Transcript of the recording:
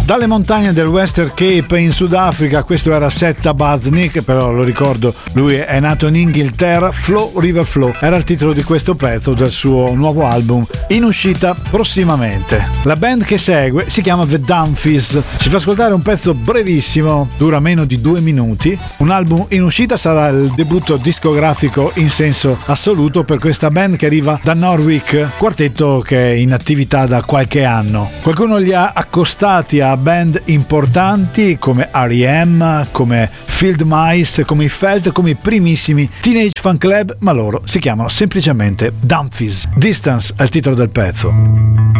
Dalle montagne del Western Cape in Sudafrica, questo era Setta Baznik, però lo ricordo, lui è nato in Inghilterra. Flow River Flow era il titolo di questo pezzo del suo nuovo album in uscita prossimamente. La band che segue si chiama The Dumfies, ci fa ascoltare un pezzo brevissimo, dura meno di 2 minuti. Un album in uscita, sarà il debutto discografico in senso assoluto per questa band che arriva da Norwich, quartetto che è in attività da qualche anno. Qualcuno li ha accostati a band importanti come R.E.M., come Field Mice, come i Felt, come i primissimi Teenage Fan Club, ma loro si chiamano semplicemente Dumfies. Distance è il titolo del pezzo.